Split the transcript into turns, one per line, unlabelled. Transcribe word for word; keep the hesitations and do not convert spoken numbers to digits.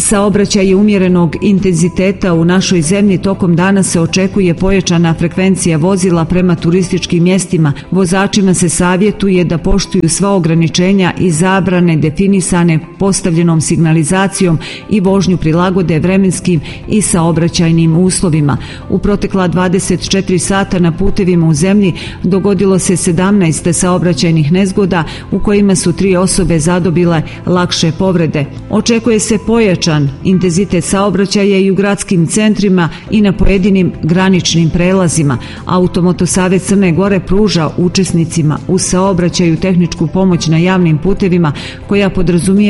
saobraćaj je umjerenog intenziteta u našoj zemlji. Tokom dana se očekuje pojačana frekvencija vozila prema turističkim mjestima. Vozačima se savjetuje da poštuju sva ograničenja i zabrane definisane postavljenom signalizacijom i vožnju prilagode vremenskim i saobraćajnim uslovima. U protekla dvadeset četiri sata na putevima u zemlji dogodilo se sedamnaest saobraćajnih nezgoda u kojima su tri osobe zadobile lakše povrede. Očekuje se pojačan intenzitet saobraćaja i u gradskim centrima i na pojedinim graničnim prelazima. Automoto savez Crne Gore pruža učesnicima u saobraćaju tehničku pomoć na javnim putevima koja podrazumijeva